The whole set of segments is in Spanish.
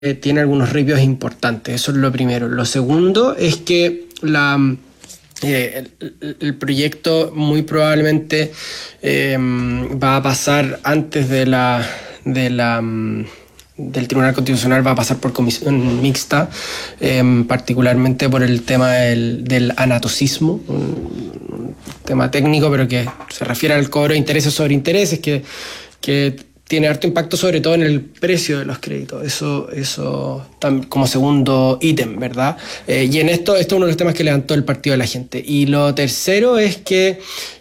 tiene algunos ripios importantes, eso es lo primero. Lo segundo es que el proyecto muy probablemente va a pasar antes del Tribunal Constitucional, va a pasar por comisión mixta, particularmente por el tema del anatocismo, un tema técnico, pero que se refiere al cobro de intereses sobre intereses, que tiene harto impacto sobre todo en el precio de los créditos. Eso como segundo ítem, ¿verdad? Y en esto es uno de los temas que levantó el Partido de la Gente. Y lo tercero es que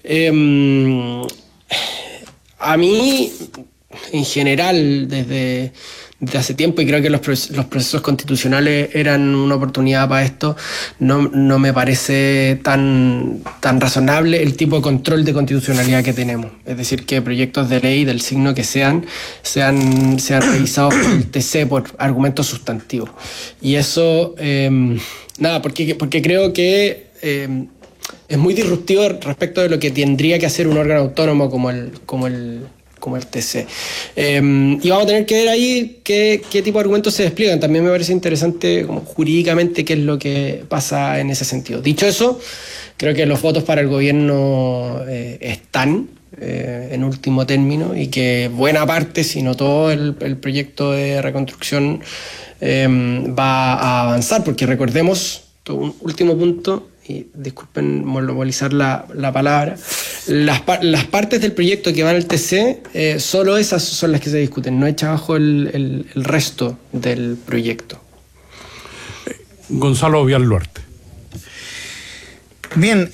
a mí, en general, desde hace tiempo, y creo que los procesos constitucionales eran una oportunidad para esto, no me parece tan razonable el tipo de control de constitucionalidad que tenemos. Es decir, que proyectos de ley del signo que sean revisados por el TC por argumentos sustantivos. Y eso, porque creo que es muy disruptivo respecto de lo que tendría que hacer un órgano autónomo como el TC. Y vamos a tener que ver ahí qué tipo de argumentos se despliegan. También me parece interesante como jurídicamente qué es lo que pasa en ese sentido. Dicho eso, creo que los votos para el gobierno están en último término, y que buena parte, si no todo, el proyecto de reconstrucción va a avanzar, porque recordemos, un último punto, y disculpen monopolizar la palabra, las partes del proyecto que van al TC, solo esas son las que se discuten, no echa abajo el resto del proyecto. Gonzalo Vial-Luarte. Bien,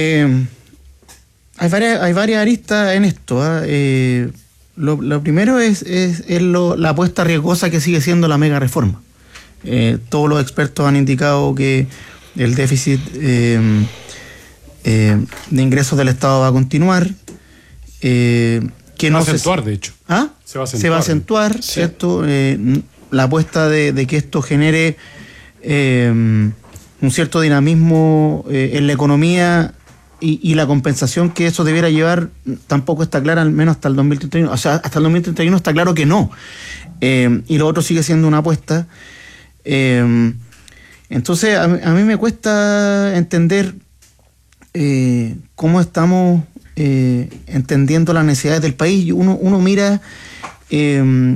hay varias aristas en esto. Lo primero es la apuesta riesgosa que sigue siendo la mega reforma. Todos los expertos han indicado que el déficit de ingresos del Estado va a continuar. Que no va a acentuar, de hecho. ¿Ah? Se va a acentuar, sí. ¿Cierto? La apuesta de que esto genere un cierto dinamismo en la economía y la compensación que eso debiera llevar tampoco está clara, al menos hasta el 2031. O sea, hasta el 2031 está claro que no. Y lo otro sigue siendo una apuesta. Entonces, a mí me cuesta entender cómo estamos entendiendo las necesidades del país. Uno mira el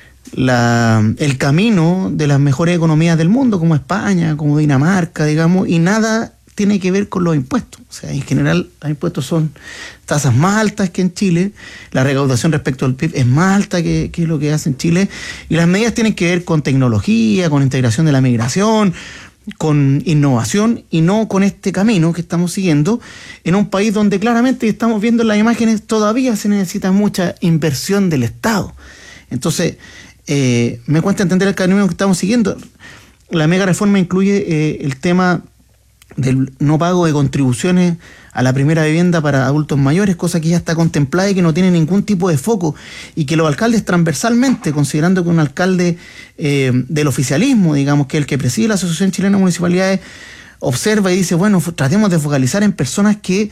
camino de las mejores economías del mundo, como España, como Dinamarca, digamos, y nada tiene que ver con los impuestos. O sea, en general, los impuestos son tasas más altas que en Chile, la recaudación respecto al PIB es más alta que lo que hace en Chile, y las medidas tienen que ver con tecnología, con integración de la migración, con innovación, y no con este camino que estamos siguiendo en un país donde claramente estamos viendo en las imágenes todavía se necesita mucha inversión del Estado. Entonces, me cuesta entender el camino que estamos siguiendo. La mega reforma incluye el tema del no pago de contribuciones a la primera vivienda para adultos mayores, cosa que ya está contemplada y que no tiene ningún tipo de foco, y que los alcaldes transversalmente, considerando que un alcalde del oficialismo, digamos, que es el que preside la Asociación Chilena de Municipalidades, observa y dice, bueno, tratemos de focalizar en personas que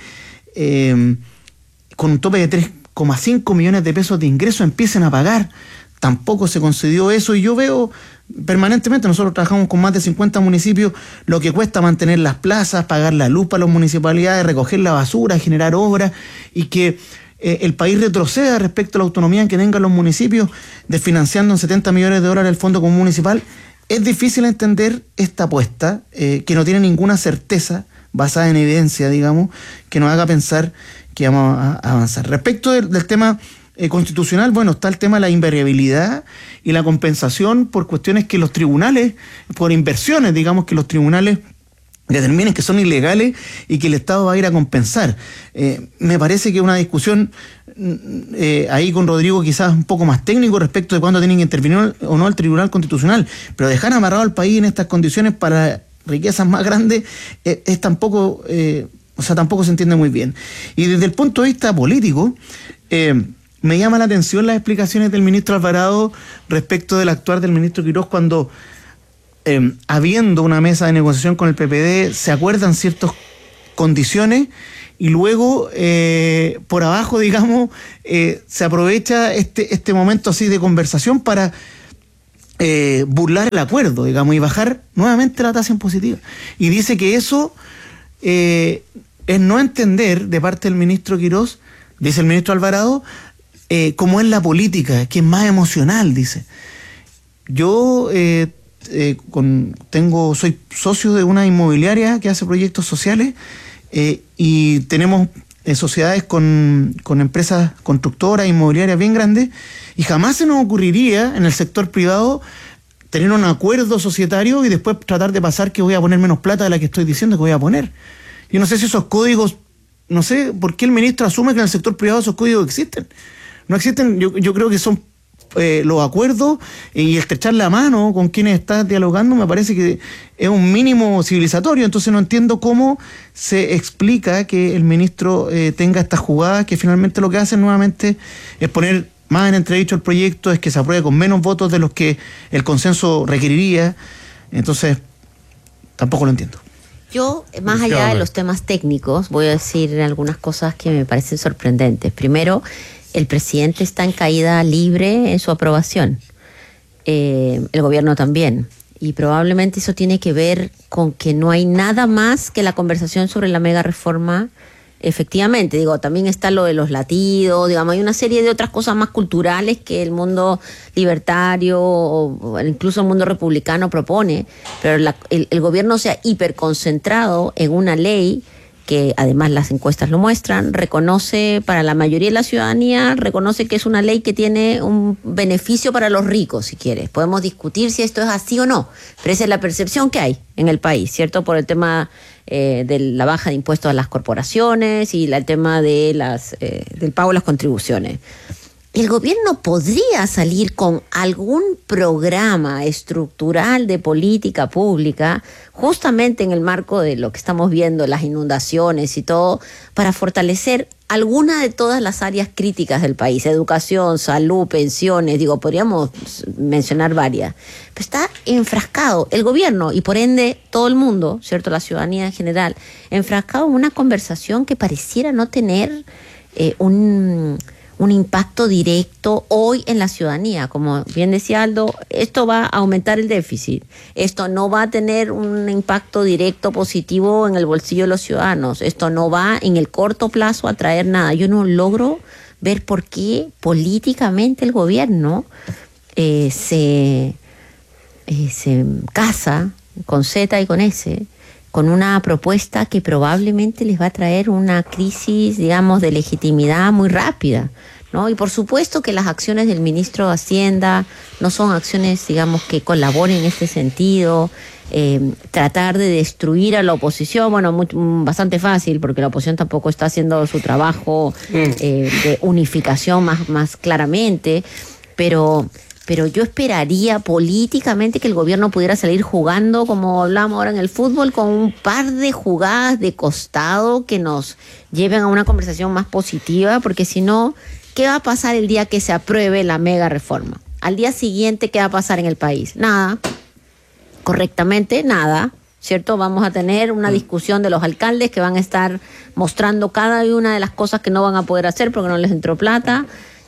con un tope de 3,5 millones de pesos de ingresos empiecen a pagar. Tampoco se concedió eso, y yo veo permanentemente, nosotros trabajamos con más de 50 municipios, lo que cuesta mantener las plazas, pagar la luz para las municipalidades, recoger la basura, generar obras, y que el país retroceda respecto a la autonomía que tengan los municipios, desfinanciando en 70 millones de dólares el Fondo Común Municipal. Es difícil entender esta apuesta, que no tiene ninguna certeza basada en evidencia, digamos, que nos haga pensar que vamos a avanzar. Respecto del tema constitucional, bueno, está el tema de la invariabilidad y la compensación por cuestiones que los tribunales, por inversiones, digamos, que los tribunales determinen que son ilegales y que el Estado va a ir a compensar. Me parece que es una discusión ahí con Rodrigo quizás un poco más técnico respecto de cuándo tienen que intervenir o no el Tribunal Constitucional, pero dejar amarrado al país en estas condiciones para riquezas más grandes es tampoco, tampoco se entiende muy bien. Y desde el punto de vista político, me llama la atención las explicaciones del ministro Alvarado respecto del actuar del ministro Quirós cuando, habiendo una mesa de negociación con el PPD, se acuerdan ciertas condiciones y luego, por abajo, digamos, se aprovecha este momento así de conversación para burlar el acuerdo, digamos, y bajar nuevamente la tasa impositiva. Y dice que eso es no entender de parte del ministro Quirós, dice el ministro Alvarado, cómo es la política, que es más emocional, dice. Yo soy socio de una inmobiliaria que hace proyectos sociales y tenemos sociedades con empresas constructoras, inmobiliarias bien grandes, y jamás se nos ocurriría en el sector privado tener un acuerdo societario y después tratar de pasar que voy a poner menos plata de la que estoy diciendo que voy a poner. Yo no sé si esos códigos, no sé por qué el ministro asume que en el sector privado esos códigos existen. No existen, yo creo que son los acuerdos y estrechar la mano con quienes estás dialogando me parece que es un mínimo civilizatorio. Entonces no entiendo cómo se explica que el ministro tenga estas jugadas que finalmente lo que hacen nuevamente es poner más en entredicho el proyecto, es que se apruebe con menos votos de los que el consenso requeriría. Entonces tampoco lo entiendo. Yo, más allá de los temas técnicos, voy a decir algunas cosas que me parecen sorprendentes. Primero, el presidente está en caída libre en su aprobación, el gobierno también, y probablemente eso tiene que ver con que no hay nada más que la conversación sobre la mega reforma. Efectivamente, digo, también está lo de los latidos, digamos, hay una serie de otras cosas más culturales que el mundo libertario o incluso el mundo republicano propone, pero el gobierno se ha hiperconcentrado en una ley que además las encuestas lo muestran, reconoce para la mayoría de la ciudadanía, reconoce que es una ley que tiene un beneficio para los ricos, si quieres. Podemos discutir si esto es así o no, pero esa es la percepción que hay en el país, ¿cierto? Por el tema de la baja de impuestos a las corporaciones y el tema de del pago de las contribuciones. El gobierno podría salir con algún programa estructural de política pública, justamente en el marco de lo que estamos viendo, las inundaciones y todo, para fortalecer alguna de todas las áreas críticas del país: educación, salud, pensiones, digo, podríamos mencionar varias. Pero está enfrascado el gobierno y por ende todo el mundo, ¿cierto?, la ciudadanía en general, enfrascado en una conversación que pareciera no tener un impacto directo hoy en la ciudadanía. Como bien decía Aldo, esto va a aumentar el déficit, esto no va a tener un impacto directo positivo en el bolsillo de los ciudadanos, esto no va en el corto plazo a traer nada. Yo no logro ver por qué políticamente el gobierno se casa con Z y con S con una propuesta que probablemente les va a traer una crisis, digamos, de legitimidad muy rápida, ¿no? Y por supuesto que las acciones del ministro de Hacienda no son acciones, digamos, que colaboren en este sentido. Tratar de destruir a la oposición, bueno, bastante fácil, porque la oposición tampoco está haciendo su trabajo de unificación más claramente, pero yo esperaría políticamente que el gobierno pudiera salir jugando, como hablamos ahora en el fútbol, con un par de jugadas de costado que nos lleven a una conversación más positiva, porque si no, ¿qué va a pasar el día que se apruebe la mega reforma? Al día siguiente, ¿qué va a pasar en el país? Nada. Correctamente, nada, ¿cierto? Vamos a tener una discusión de los alcaldes que van a estar mostrando cada una de las cosas que no van a poder hacer porque no les entró plata.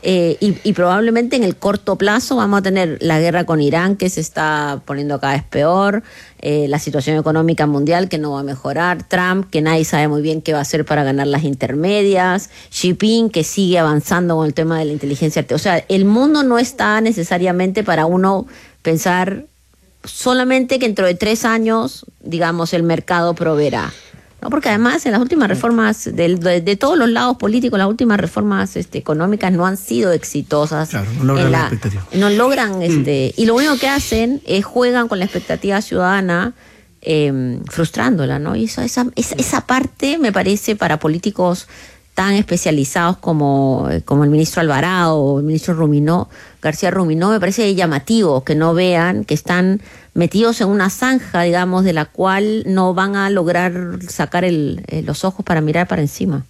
Y probablemente en el corto plazo vamos a tener la guerra con Irán, que se está poniendo cada vez peor, la situación económica mundial que no va a mejorar, Trump, que nadie sabe muy bien qué va a hacer para ganar las intermedias, Xi Jinping, que sigue avanzando con el tema de la inteligencia artificial. O sea, el mundo no está necesariamente para uno pensar solamente que dentro de 3 años, digamos, el mercado proveerá. No, porque además en las últimas reformas de todos los lados políticos, las últimas reformas económicas no han sido exitosas. Claro, no logran la expectativa. No logran, y lo único que hacen es juegan con la expectativa ciudadana, frustrándola, ¿no? Y esa parte me parece para políticos tan especializados como el ministro Alvarado o el ministro García Ruminó, me parece llamativo que no vean que están metidos en una zanja, digamos, de la cual no van a lograr sacar los ojos para mirar para encima.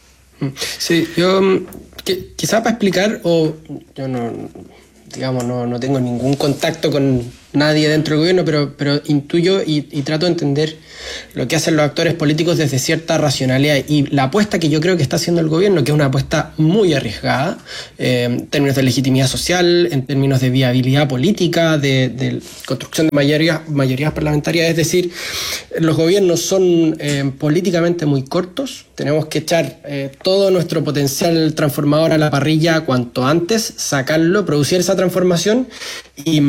Sí, yo quizá para explicar, o yo no tengo ningún contacto con nadie dentro del gobierno, pero intuyo y trato de entender lo que hacen los actores políticos desde cierta racionalidad. Y la apuesta que yo creo que está haciendo el gobierno, que es una apuesta muy arriesgada, en términos de legitimidad social, en términos de viabilidad política, de construcción de mayorías parlamentarias, es decir, los gobiernos son políticamente muy cortos, tenemos que echar todo nuestro potencial transformador a la parrilla cuanto antes, sacarlo, producir esa transformación y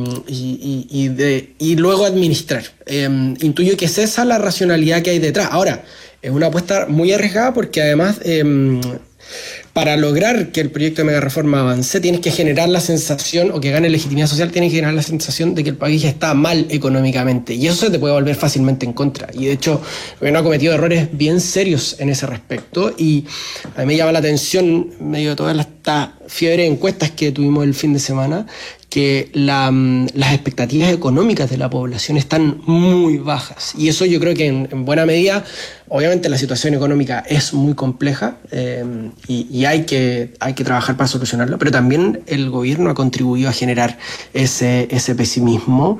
luego administrar. Intuyo que es esa la racionalidad que hay detrás. Ahora, es una apuesta muy arriesgada porque además para lograr que el proyecto de megareforma avance tienes que generar la sensación, o que gane legitimidad social, tienes que generar la sensación de que el país está mal económicamente, y eso se te puede volver fácilmente en contra, y de hecho el gobierno ha cometido errores bien serios en ese respecto, y a mí me llama la atención, en medio de toda esta fiebre de encuestas que tuvimos el fin de semana, que las expectativas económicas de la población están muy bajas, y eso yo creo que en buena medida, obviamente la situación económica es muy compleja, y hay que trabajar para solucionarlo, pero también el gobierno ha contribuido a generar ese pesimismo,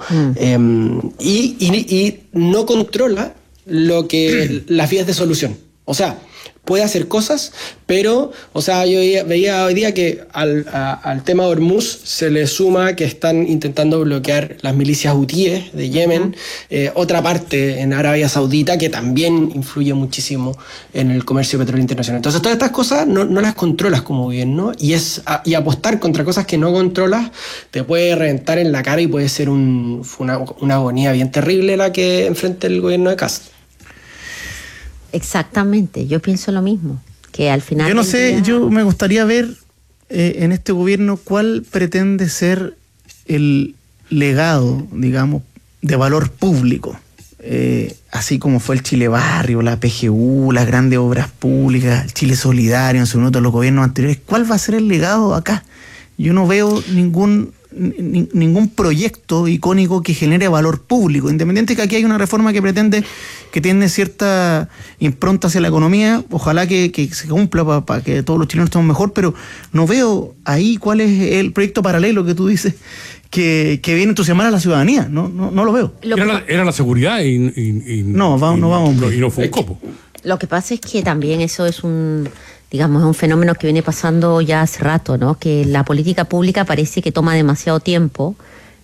y no controla las vías de solución. O sea, puede hacer cosas, pero, o sea, yo veía hoy día que al tema Hormuz se le suma que están intentando bloquear las milicias hutíes de Yemen, otra parte en Arabia Saudita que también influye muchísimo en el comercio de petróleo internacional. Entonces, todas estas cosas no las controlas como gobierno, y apostar contra cosas que no controlas te puede reventar en la cara, y puede ser una agonía bien terrible la que enfrenta el gobierno de Kast. Exactamente, yo pienso lo mismo, que al final... Yo no sé, yo me gustaría ver en este gobierno cuál pretende ser el legado, digamos, de valor público, así como fue el Chile Barrio, la PGU, las grandes obras públicas, el Chile Solidario, en su minuto los gobiernos anteriores. ¿Cuál va a ser el legado acá? Yo no veo ningún proyecto icónico que genere valor público, independiente que aquí hay una reforma que tiene cierta impronta hacia la economía, ojalá que se cumpla para que todos los chilenos estemos mejor, pero no veo ahí cuál es el proyecto paralelo que tú dices que viene a entusiasmar a la ciudadanía, no lo veo. Era la seguridad y no fue un copo. Lo que pasa es que también eso es un fenómeno que viene pasando ya hace rato, ¿no? Que la política pública parece que toma demasiado tiempo.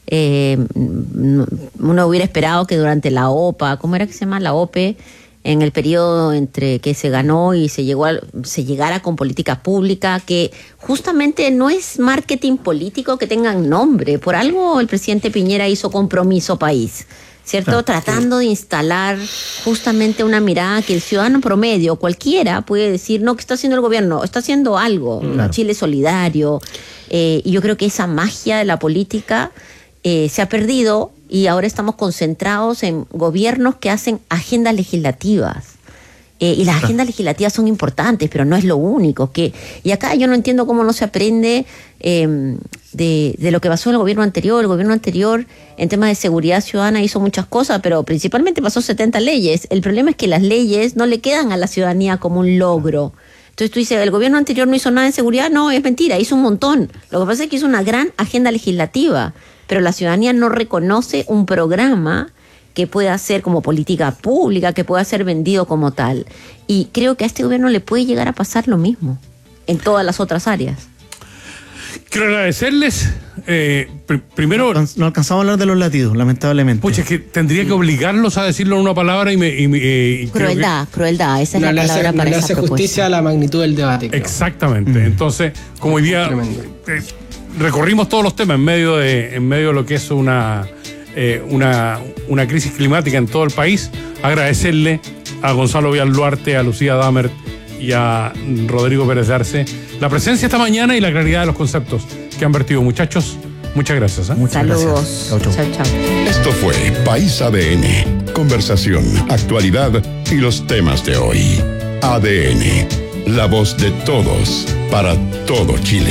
Uno hubiera esperado que durante la OPA, ¿cómo era que se llama? La OPE, en el periodo entre que se ganó y se llegara con política pública, que justamente no es marketing político que tengan nombre. Por algo el presidente Piñera hizo Compromiso País, ¿cierto? Claro, tratando de instalar justamente una mirada que el ciudadano promedio, cualquiera, puede decir, no, ¿qué está haciendo el gobierno? Está haciendo algo, claro. Chile Solidario, y yo creo que esa magia de la política se ha perdido, y ahora estamos concentrados en gobiernos que hacen agendas legislativas. Y las agendas legislativas son importantes, pero no es lo único. Y acá yo no entiendo cómo no se aprende de lo que pasó en el gobierno anterior. El gobierno anterior, en temas de seguridad ciudadana, hizo muchas cosas, pero principalmente pasó 70 leyes. El problema es que las leyes no le quedan a la ciudadanía como un logro. Entonces tú dices, el gobierno anterior no hizo nada en seguridad. No, es mentira, hizo un montón. Lo que pasa es que hizo una gran agenda legislativa, pero la ciudadanía no reconoce un programa que pueda ser como política pública, que pueda ser vendido como tal. Y creo que a este gobierno le puede llegar a pasar lo mismo en todas las otras áreas. Quiero agradecerles. Primero... No alcanzamos a hablar de los latidos, lamentablemente. Pucha, es que tendría que obligarlos a decirlo en una palabra crueldad, esa es la palabra para esa propuesta. No le hace justicia a la magnitud del debate. Creo. Exactamente. Entonces, como hoy día recorrimos todos los temas en medio de lo que es una crisis climática en todo el país, agradecerle a Gonzalo Villalduarte, a Lucía Dammert y a Rodrigo Pérez de Arce la presencia esta mañana y la claridad de los conceptos que han vertido. Muchachos, muchas gracias. Muchas Saludos. Gracias. Chau. Esto fue País ADN. Conversación, actualidad y los temas de hoy. ADN, la voz de todos, para todo Chile.